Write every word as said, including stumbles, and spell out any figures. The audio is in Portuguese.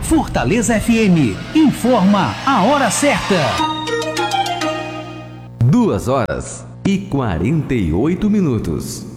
Fortaleza F M informa a hora certa. Duas horas e quarenta e oito minutos.